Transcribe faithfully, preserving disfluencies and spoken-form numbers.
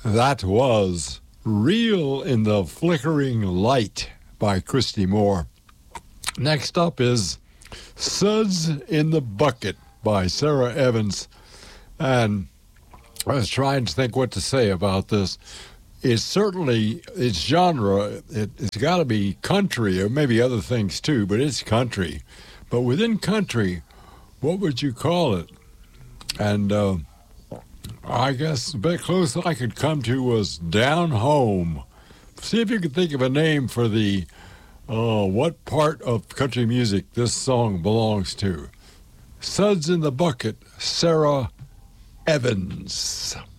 That was Reel in the Flickering Light by Christy Moore. Next up is Suds in the Bucket by Sarah Evans. And I was trying to think what to say about this. It's certainly, its genre, it, it's got to be country, or maybe other things too, but it's country. But within country, what would you call it? And uh, I guess the bit close I could come to was Down Home. See if you can think of a name for the, uh, what part of country music this song belongs to. Suds in the Bucket, Sarah Evans.